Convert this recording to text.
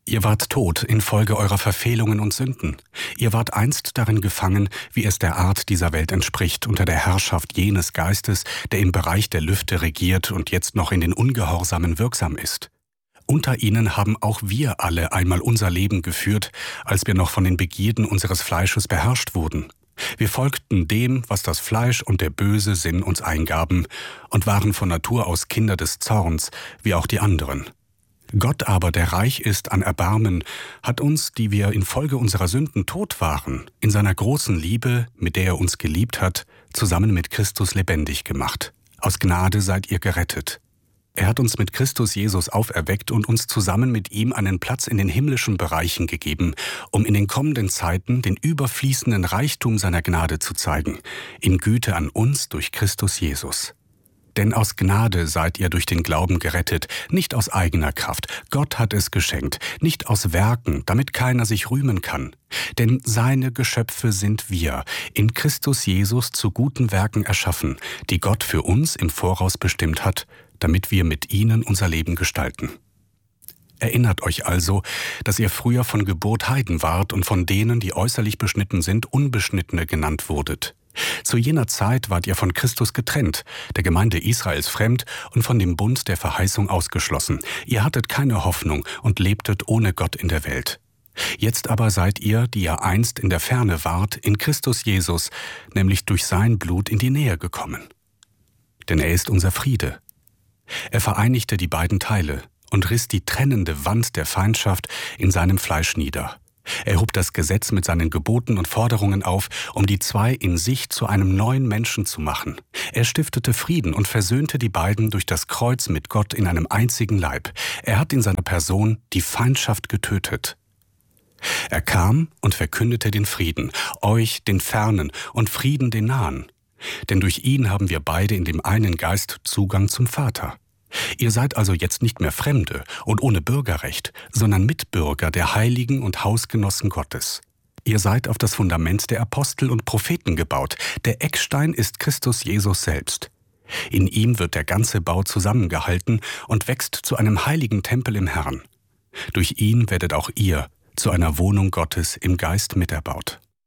Ihr wart tot infolge eurer Verfehlungen und Sünden. Ihr wart einst darin gefangen, wie es der Art dieser Welt entspricht, unter der Herrschaft jenes Geistes, der im Bereich der Lüfte regiert und jetzt noch in den Ungehorsamen wirksam ist. Unter ihnen haben auch wir alle einmal unser Leben geführt, als wir noch von den Begierden unseres Fleisches beherrscht wurden. Wir folgten dem, was das Fleisch und der böse Sinn uns eingaben, und waren von Natur aus Kinder des Zorns, wie auch die anderen. Gott aber, der reich ist an Erbarmen, hat uns, die wir infolge unserer Sünden tot waren, in seiner großen Liebe, mit der er uns geliebt hat, zusammen mit Christus lebendig gemacht. Aus Gnade seid ihr gerettet. Er hat uns mit Christus Jesus auferweckt und uns zusammen mit ihm einen Platz in den himmlischen Bereichen gegeben, um in den kommenden Zeiten den überfließenden Reichtum seiner Gnade zu zeigen, in Güte an uns durch Christus Jesus. Denn aus Gnade seid ihr durch den Glauben gerettet, nicht aus eigener Kraft. Gott hat es geschenkt, nicht aus Werken, damit keiner sich rühmen kann. Denn seine Geschöpfe sind wir, in Christus Jesus zu guten Werken erschaffen, die Gott für uns im Voraus bestimmt hat, damit wir mit ihnen unser Leben gestalten. Erinnert euch also, dass ihr früher von Geburt Heiden wart und von denen, die äußerlich beschnitten sind, Unbeschnittene genannt wurdet. Zu jener Zeit wart ihr von Christus getrennt, der Gemeinde Israels fremd und von dem Bund der Verheißung ausgeschlossen. Ihr hattet keine Hoffnung und lebtet ohne Gott in der Welt. Jetzt aber seid ihr, die ihr einst in der Ferne wart, in Christus Jesus, nämlich durch sein Blut in die Nähe gekommen. Denn er ist unser Friede. Er vereinigte die beiden Teile und riss die trennende Wand der Feindschaft in seinem Fleisch nieder. Er hob das Gesetz mit seinen Geboten und Forderungen auf, um die zwei in sich zu einem neuen Menschen zu machen. Er stiftete Frieden und versöhnte die beiden durch das Kreuz mit Gott in einem einzigen Leib. Er hat in seiner Person die Feindschaft getötet. Er kam und verkündete den Frieden, euch den Fernen und Frieden den Nahen. Denn durch ihn haben wir beide in dem einen Geist Zugang zum Vater. Ihr seid also jetzt nicht mehr Fremde und ohne Bürgerrecht, sondern Mitbürger der Heiligen und Hausgenossen Gottes. Ihr seid auf das Fundament der Apostel und Propheten gebaut. Der Eckstein ist Christus Jesus selbst. In ihm wird der ganze Bau zusammengehalten und wächst zu einem heiligen Tempel im Herrn. Durch ihn werdet auch ihr zu einer Wohnung Gottes im Geist miterbaut.